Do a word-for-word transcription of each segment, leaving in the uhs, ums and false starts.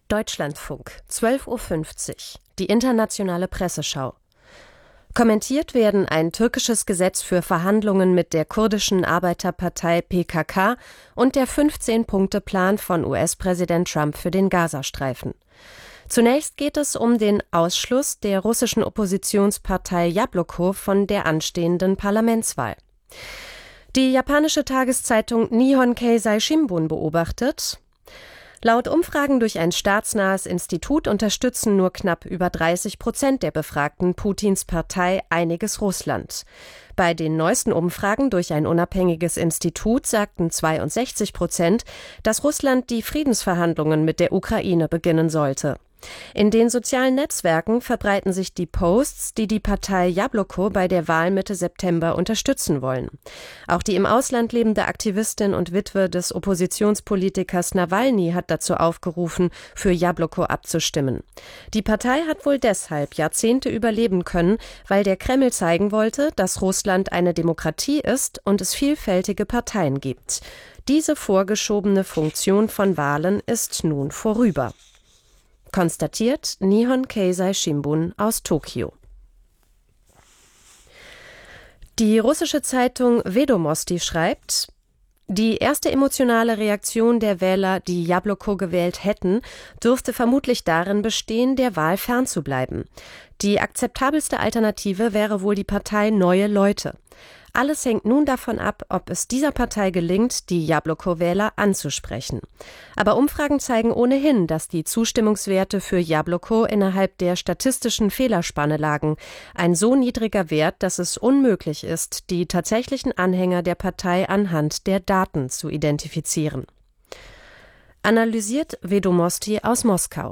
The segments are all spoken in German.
Deutschlandfunk, zwölf Uhr fünfzig, die internationale Presseschau. Kommentiert werden ein türkisches Gesetz für Verhandlungen mit der kurdischen Arbeiterpartei P K K und der fünfzehn-Punkte-Plan von U S-Präsident Trump für den Gazastreifen. Zunächst geht es um den Ausschluss der russischen Oppositionspartei Jabloko von der anstehenden Parlamentswahl. Die japanische Tageszeitung Nihon Keizai Shimbun beobachtet: Laut Umfragen durch ein staatsnahes Institut unterstützen nur knapp über dreißig Prozent der Befragten Putins Partei Einiges Russland. Bei den neuesten Umfragen durch ein unabhängiges Institut sagten zweiundsechzig Prozent, dass Russland die Friedensverhandlungen mit der Ukraine beginnen sollte. In den sozialen Netzwerken verbreiten sich die Posts, die die Partei Jabloko bei der Wahl Mitte September unterstützen wollen. Auch die im Ausland lebende Aktivistin und Witwe des Oppositionspolitikers Nawalny hat dazu aufgerufen, für Jabloko abzustimmen. Die Partei hat wohl deshalb Jahrzehnte überleben können, weil der Kreml zeigen wollte, dass Russland eine Demokratie ist und es vielfältige Parteien gibt. Diese vorgeschobene Funktion von Wahlen ist nun vorüber. Konstatiert Nihon Keizai Shimbun aus Tokio. Die russische Zeitung Vedomosti schreibt: Die erste emotionale Reaktion der Wähler, die Jabloko gewählt hätten, dürfte vermutlich darin bestehen, der Wahl fernzubleiben. Die akzeptabelste Alternative wäre wohl die Partei Neue Leute. Alles hängt nun davon ab, ob es dieser Partei gelingt, die Jabloko-Wähler anzusprechen. Aber Umfragen zeigen ohnehin, dass die Zustimmungswerte für Jabloko innerhalb der statistischen Fehlerspanne lagen. Ein so niedriger Wert, dass es unmöglich ist, die tatsächlichen Anhänger der Partei anhand der Daten zu identifizieren. Analysiert Vedomosti aus Moskau.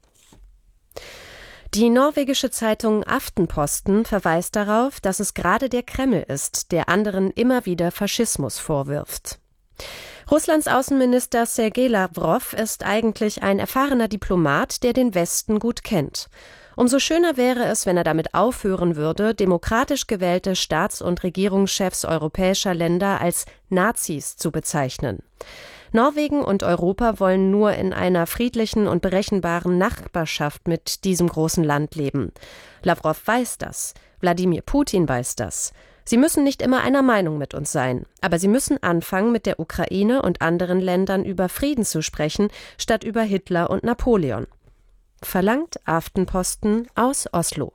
Die norwegische Zeitung Aftenposten verweist darauf, dass es gerade der Kreml ist, der anderen immer wieder Faschismus vorwirft. Russlands Außenminister Sergei Lavrov ist eigentlich ein erfahrener Diplomat, der den Westen gut kennt. Umso schöner wäre es, wenn er damit aufhören würde, demokratisch gewählte Staats- und Regierungschefs europäischer Länder als Nazis zu bezeichnen. Norwegen und Europa wollen nur in einer friedlichen und berechenbaren Nachbarschaft mit diesem großen Land leben. Lavrov weiß das. Wladimir Putin weiß das. Sie müssen nicht immer einer Meinung mit uns sein, aber sie müssen anfangen, mit der Ukraine und anderen Ländern über Frieden zu sprechen, statt über Hitler und Napoleon. Verlangt Aftenposten aus Oslo.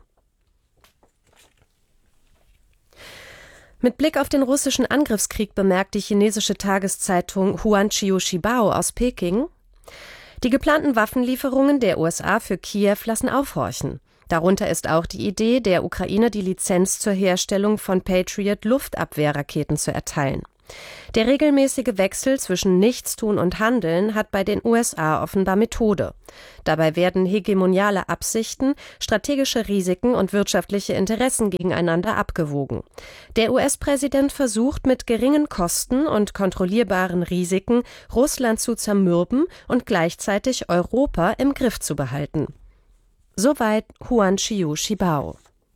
Mit Blick auf den russischen Angriffskrieg bemerkt die chinesische Tageszeitung Huanqiu Shibao aus Peking: Die geplanten Waffenlieferungen der U S A für Kiew lassen aufhorchen. Darunter ist auch die Idee, der Ukraine die Lizenz zur Herstellung von Patriot-Luftabwehrraketen zu erteilen. Der regelmäßige Wechsel zwischen Nichtstun und Handeln hat bei den U S A offenbar Methode. Dabei werden hegemoniale Absichten, strategische Risiken und wirtschaftliche Interessen gegeneinander abgewogen. Der U S-Präsident versucht mit geringen Kosten und kontrollierbaren Risiken, Russland zu zermürben und gleichzeitig Europa im Griff zu behalten. Soweit Huanqiu Shibao.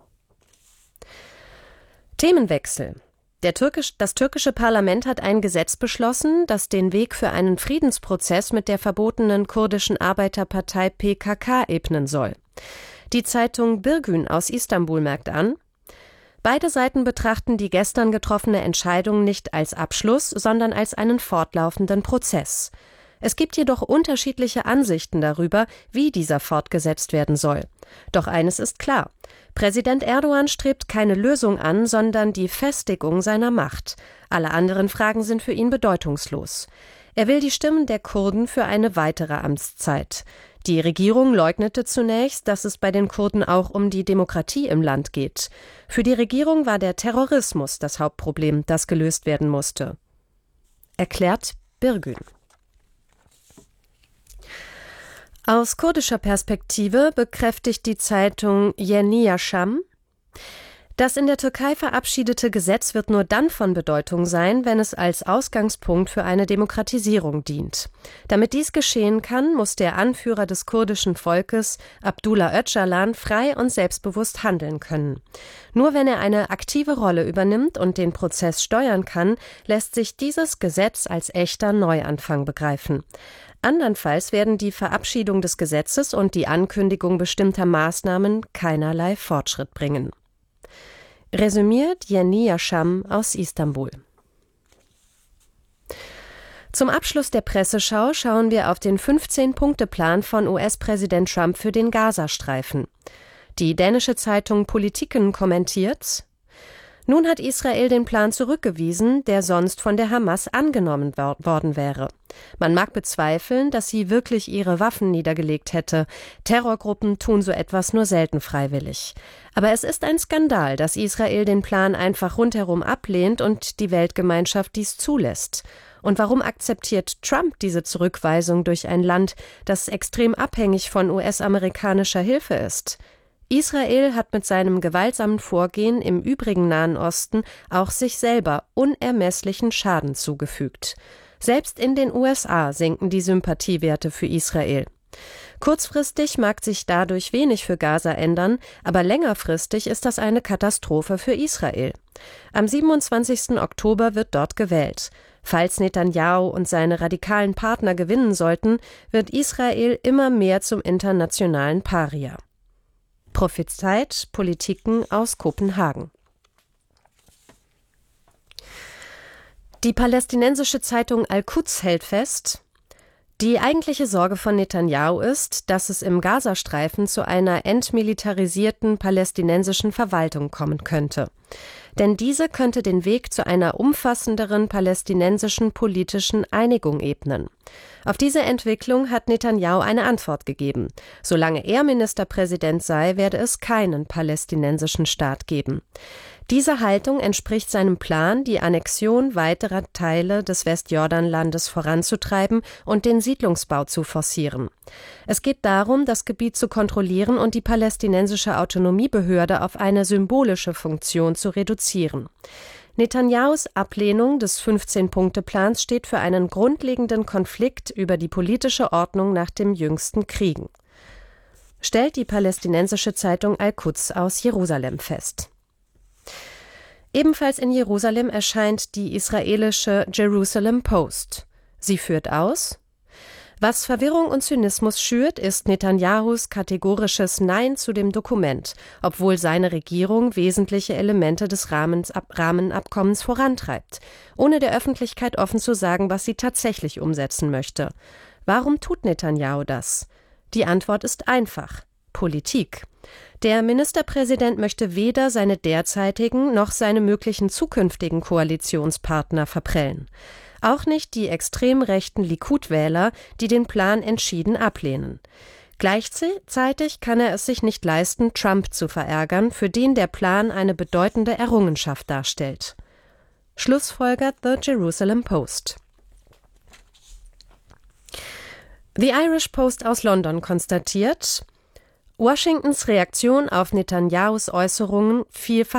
Themenwechsel. Der Türkisch, das türkische Parlament hat ein Gesetz beschlossen, das den Weg für einen Friedensprozess mit der verbotenen kurdischen Arbeiterpartei P K K ebnen soll. Die Zeitung Birgün aus Istanbul merkt an: Beide Seiten betrachten die gestern getroffene Entscheidung nicht als Abschluss, sondern als einen fortlaufenden Prozess. Es gibt jedoch unterschiedliche Ansichten darüber, wie dieser fortgesetzt werden soll. Doch eines ist klar: Präsident Erdogan strebt keine Lösung an, sondern die Festigung seiner Macht. Alle anderen Fragen sind für ihn bedeutungslos. Er will die Stimmen der Kurden für eine weitere Amtszeit. Die Regierung leugnete zunächst, dass es bei den Kurden auch um die Demokratie im Land geht. Für die Regierung war der Terrorismus das Hauptproblem, das gelöst werden musste. Erklärt Birgün. Aus kurdischer Perspektive bekräftigt die Zeitung Yeni Yaşam: Das in der Türkei verabschiedete Gesetz wird nur dann von Bedeutung sein, wenn es als Ausgangspunkt für eine Demokratisierung dient. Damit dies geschehen kann, muss der Anführer des kurdischen Volkes, Abdullah Öcalan, frei und selbstbewusst handeln können. Nur wenn er eine aktive Rolle übernimmt und den Prozess steuern kann, lässt sich dieses Gesetz als echter Neuanfang begreifen. Andernfalls werden die Verabschiedung des Gesetzes und die Ankündigung bestimmter Maßnahmen keinerlei Fortschritt bringen. Resümiert Jenny Yaşam aus Istanbul. Zum Abschluss der Presseschau schauen wir auf den fünfzehn-Punkte-Plan von U S-Präsident Trump für den Gazastreifen. Die dänische Zeitung Politiken kommentiert: Nun hat Israel den Plan zurückgewiesen, der sonst von der Hamas angenommen worden wäre. Man mag bezweifeln, dass sie wirklich ihre Waffen niedergelegt hätte. Terrorgruppen tun so etwas nur selten freiwillig. Aber es ist ein Skandal, dass Israel den Plan einfach rundherum ablehnt und die Weltgemeinschaft dies zulässt. Und warum akzeptiert Trump diese Zurückweisung durch ein Land, das extrem abhängig von U S-amerikanischer Hilfe ist? Israel hat mit seinem gewaltsamen Vorgehen im übrigen Nahen Osten auch sich selber unermesslichen Schaden zugefügt. Selbst in den U S A sinken die Sympathiewerte für Israel. Kurzfristig mag sich dadurch wenig für Gaza ändern, aber längerfristig ist das eine Katastrophe für Israel. Am siebenundzwanzigsten Oktober wird dort gewählt. Falls Netanjahu und seine radikalen Partner gewinnen sollten, wird Israel immer mehr zum internationalen Paria. Prophezeit Politiken aus Kopenhagen. Die palästinensische Zeitung Al-Quds hält fest: Die eigentliche Sorge von Netanjahu ist, dass es im Gazastreifen zu einer entmilitarisierten palästinensischen Verwaltung kommen könnte. Denn diese könnte den Weg zu einer umfassenderen palästinensischen politischen Einigung ebnen. Auf diese Entwicklung hat Netanjahu eine Antwort gegeben. Solange er Ministerpräsident sei, werde es keinen palästinensischen Staat geben. Diese Haltung entspricht seinem Plan, die Annexion weiterer Teile des Westjordanlandes voranzutreiben und den Siedlungsbau zu forcieren. Es geht darum, das Gebiet zu kontrollieren und die palästinensische Autonomiebehörde auf eine symbolische Funktion zu reduzieren. Netanyahus Ablehnung des fünfzehn-Punkte-Plans steht für einen grundlegenden Konflikt über die politische Ordnung nach den jüngsten Kriegen, stellt die palästinensische Zeitung Al-Quds aus Jerusalem fest. Ebenfalls in Jerusalem erscheint die israelische Jerusalem Post. Sie führt aus: Was Verwirrung und Zynismus schürt, ist Netanyahus kategorisches Nein zu dem Dokument, obwohl seine Regierung wesentliche Elemente des Rahmenabkommens vorantreibt, ohne der Öffentlichkeit offen zu sagen, was sie tatsächlich umsetzen möchte. Warum tut Netanjahu das? Die Antwort ist einfach: Politik. Der Ministerpräsident möchte weder seine derzeitigen noch seine möglichen zukünftigen Koalitionspartner verprellen. Auch nicht die extrem rechten Likud-Wähler, die den Plan entschieden ablehnen. Gleichzeitig kann er es sich nicht leisten, Trump zu verärgern, für den der Plan eine bedeutende Errungenschaft darstellt. Schlussfolgert The Jerusalem Post. The Irish Post aus London konstatiert: Washingtons Reaktion auf Netanyahus Äußerungen fiel